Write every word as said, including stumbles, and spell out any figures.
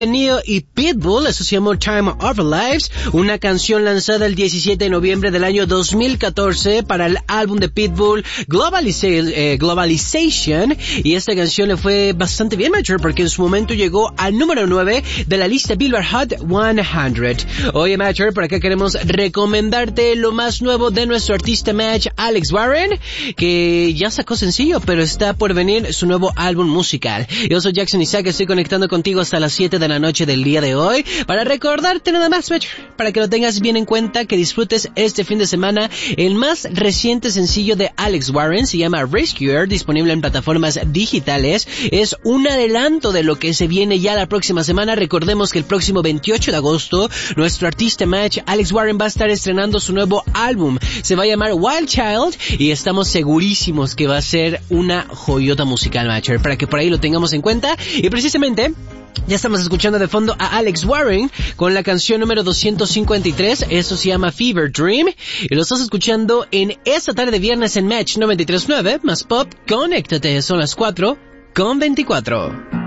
Neo y Pitbull, eso se llamó Time of Our Lives, una canción lanzada el diecisiete de noviembre del año dos mil catorce para el álbum de Pitbull Globaliza- eh, Globalization, y esta canción le fue bastante bien, Mature, porque en su momento llegó al número nueve de la lista Billboard Hot cien. Oye, Mature, por acá queremos recomendarte lo más nuevo de nuestro artista Match, Alex Warren, que ya sacó sencillo, pero está por venir su nuevo álbum musical. Yo soy Jackson Isaac, estoy conectando contigo hasta las siete de la noche del día de hoy para recordarte nada más, para que lo tengas bien en cuenta, que disfrutes este fin de semana el más reciente sencillo de Alex Warren. Se llama Rescuer, disponible en plataformas digitales. Es un adelanto de lo que se viene ya la próxima semana. Recordemos que el próximo veintiocho de agosto nuestro artista Match, Alex Warren, va a estar estrenando su nuevo álbum. Se va a llamar Wild Child y estamos segurísimos que va a ser una joyota musical, Matcher, para que por ahí lo tengamos en cuenta. Y precisamente ya estamos escuchando de fondo a Alex Warren con la canción número doscientos cincuenta y tres, eso se llama Fever Dream, y lo estás escuchando en esta tarde de viernes en Match noventa y tres punto nueve, más pop, conéctate, son las cuatro con veinticuatro.